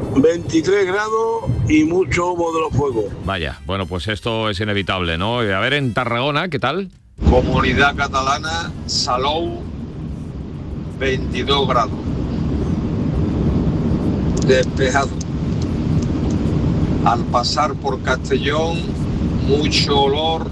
23 grados y mucho humo de los fuegos. Vaya, bueno, pues esto es inevitable, ¿no? A ver, en Tarragona, ¿qué tal? Comunidad Catalana, Salou, 22 grados. Despejado. Al pasar por Castellón, mucho olor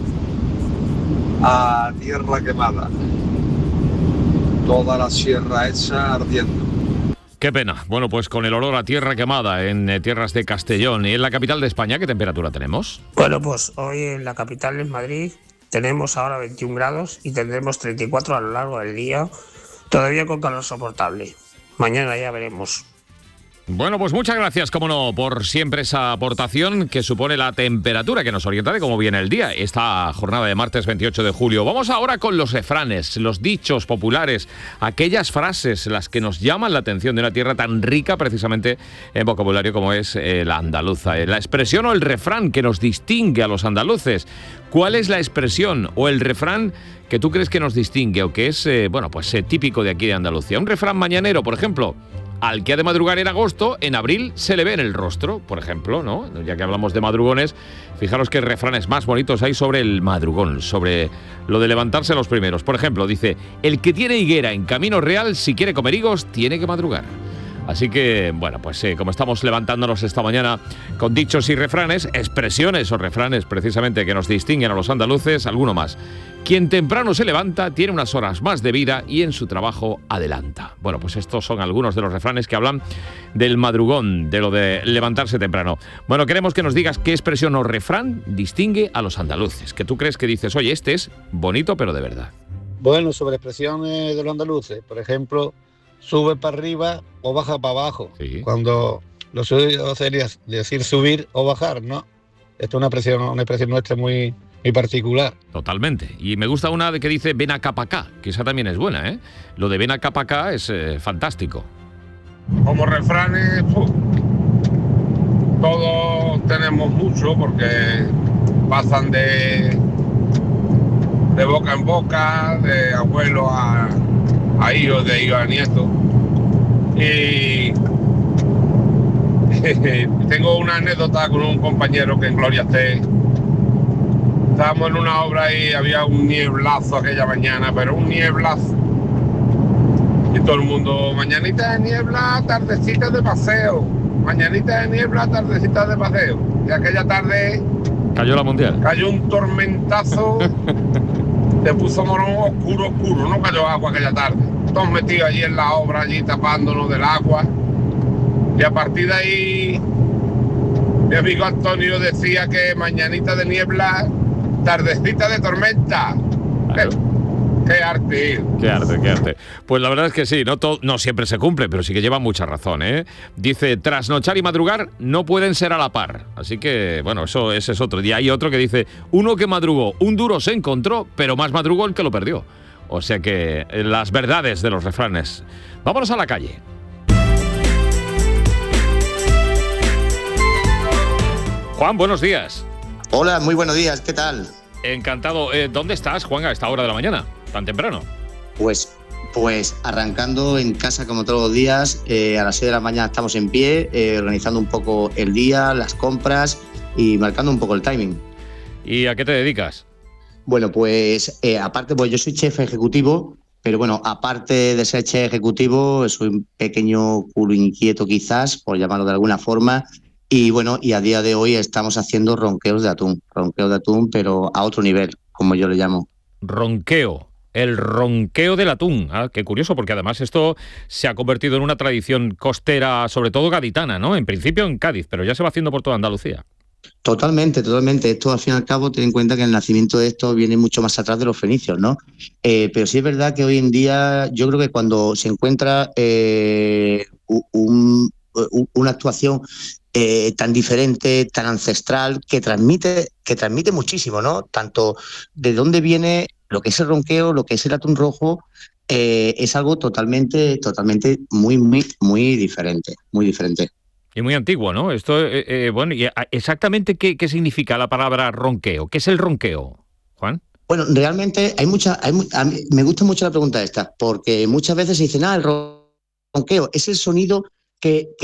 a tierra quemada. Toda la sierra hecha ardiendo. Qué pena. Bueno, pues con el olor a tierra quemada en tierras de Castellón y en la capital de España, ¿qué temperatura tenemos? Bueno, pues hoy en la capital, en Madrid, tenemos ahora 21 grados y tendremos 34 a lo largo del día, todavía con calor soportable. Mañana ya veremos. Bueno, pues muchas gracias, como no, por siempre esa aportación que supone la temperatura que nos orienta de cómo viene el día, esta jornada de martes 28 de julio. Vamos ahora con los refranes, los dichos populares, aquellas frases, las que nos llaman la atención de una tierra tan rica precisamente en vocabulario como es la andaluza. La expresión o el refrán que nos distingue a los andaluces. ¿Cuál es la expresión o el refrán que tú crees que nos distingue o que es, típico de aquí de Andalucía? Un refrán mañanero, por ejemplo. Al que ha de madrugar en agosto, en abril se le ve en el rostro, por ejemplo, ¿no? Ya que hablamos de madrugones, fijaros qué refranes más bonitos hay sobre el madrugón, sobre lo de levantarse los primeros. Por ejemplo, dice, el que tiene higuera en Camino Real, si quiere comer higos, tiene que madrugar. Así que, bueno, pues como estamos levantándonos esta mañana con dichos y refranes, expresiones o refranes precisamente que nos distinguen a los andaluces, alguno más. Quien temprano se levanta tiene unas horas más de vida y en su trabajo adelanta. Bueno, pues estos son algunos de los refranes que hablan del madrugón, de lo de levantarse temprano. Bueno, queremos que nos digas qué expresión o refrán distingue a los andaluces, que tú crees que dices, oye, este es bonito pero de verdad. Bueno, sobre expresiones de los andaluces, por ejemplo, sube para arriba o baja para abajo. Sí. Cuando lo suyo sería decir subir o bajar, ¿no? Esto es una expresión nuestra muy particular. Totalmente. Y me gusta una de que dice ven acá pa' acá, que esa también es buena, ¿eh? Lo de ven acá pa' acá es fantástico. Como refranes, todos tenemos mucho porque pasan de boca en boca, de abuelo a hijo, de hijo a nieto. Y tengo una anécdota con un compañero que en Gloria esté. Estábamos en una obra y había un nieblazo aquella mañana, pero un nieblazo. Y todo el mundo, mañanita de niebla, tardecita de paseo. Mañanita de niebla, tardecita de paseo. Y aquella tarde... Cayó la mundial. Cayó un tormentazo. Se puso morón oscuro, no cayó agua aquella tarde. Todos metidos allí en la obra, allí tapándonos del agua. Y a partir de ahí, mi amigo Antonio decía que mañanita de niebla, tardecita de tormenta. Claro. ¡Qué arte! ¡Qué arte, qué arte! Pues la verdad es que sí, no siempre se cumple, pero sí que lleva mucha razón, ¿eh? Dice, trasnochar y madrugar no pueden ser a la par. Así que, bueno, ese es otro. Y hay otro que dice, uno que madrugó, un duro se encontró, pero más madrugó el que lo perdió. O sea que las verdades de los refranes. Vámonos a la calle. Juan, buenos días. Hola, muy buenos días, ¿qué tal? Encantado. ¿Dónde estás, Juan, a esta hora de la mañana? ¿Tan temprano? Pues arrancando en casa como todos los días, a las 6 de la mañana estamos en pie, organizando un poco el día, las compras y marcando un poco el timing. ¿Y a qué te dedicas? Bueno, pues aparte, pues yo soy chef ejecutivo, pero bueno, aparte de ser chef ejecutivo, soy un pequeño culo inquieto quizás, por llamarlo de alguna forma. Y bueno, y a día de hoy estamos haciendo ronqueos de atún, pero a otro nivel, como yo le llamo. Ronqueo, el ronqueo del atún. Ah, qué curioso, porque además esto se ha convertido en una tradición costera, sobre todo gaditana, ¿no? En principio en Cádiz, pero ya se va haciendo por toda Andalucía. Totalmente. Esto, al fin y al cabo, ten en cuenta que el nacimiento de esto viene mucho más atrás de los fenicios, ¿no? Pero sí es verdad que hoy en día, yo creo que cuando se encuentra una actuación tan diferente, tan ancestral, que transmite muchísimo, ¿no? Tanto de dónde viene lo que es el ronqueo, lo que es el atún rojo, es algo totalmente muy, muy, muy diferente, muy diferente. Y muy antiguo, ¿no? Esto, bueno, y exactamente qué significa la palabra ronqueo. ¿Qué es el ronqueo, Juan? Bueno, realmente a mí me gusta mucho la pregunta esta, porque muchas veces se dice, el ronqueo es el sonido que